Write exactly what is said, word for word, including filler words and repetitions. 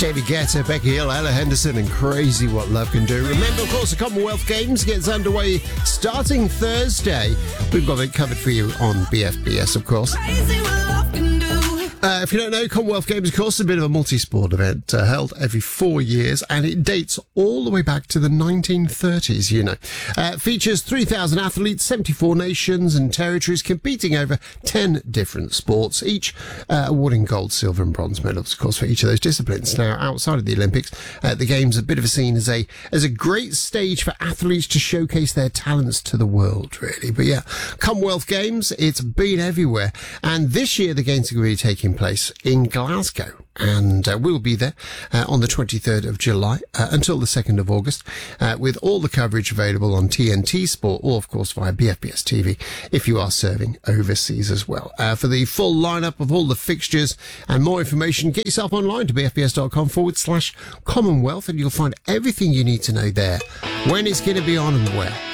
David Guetta, Becky Hill, Ella Henderson, and Crazy What Love Can Do. Remember, of course, the Commonwealth Games gets underway starting Thursday. We've got it covered for you on B F B S, of course. Crazy what love can do. Uh, if you don't know, Commonwealth Games, of course, is a bit of a multi-sport event uh, held every four years, and it dates all the way back to the nineteen thirties, you know. Uh, features three thousand athletes, seventy-four nations and territories competing over ten different sports, each uh, awarding gold, silver and bronze medals, of course, for each of those disciplines. Now, outside of the Olympics, uh, the Games are a bit of a scene as a, as a great stage for athletes to showcase their talents to the world, really. But yeah, Commonwealth Games, it's been everywhere. And this year, the Games are going to be taking place in Glasgow, and uh, we'll be there uh, on the twenty-third of July uh, until the second of August, uh, with all the coverage available on T N T Sport, or of course via B F B S T V if you are serving overseas as well. Uh, for the full lineup of all the fixtures and more information, get yourself online to bfbs.com forward slash Commonwealth, and you'll find everything you need to know there, when it's going to be on and where.